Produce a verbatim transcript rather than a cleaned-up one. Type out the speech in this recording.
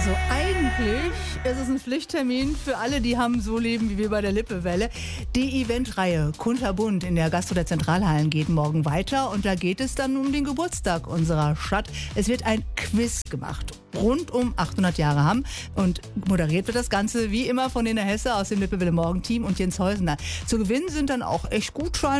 Also eigentlich ist es ein Pflichttermin für alle, die haben so leben wie wir bei der Lippewelle. Die Eventreihe Kunterbunt in der Gastro der Zentralhallen geht morgen weiter und da geht es dann um den Geburtstag unserer Stadt. Es wird ein Quiz gemacht, rund um achthundert Jahre Hamm, und moderiert wird das Ganze wie immer von Lena Hesse aus dem Lippewelle Morgenteam und Jens Häusner. Zu gewinnen sind dann auch echt Gutscheine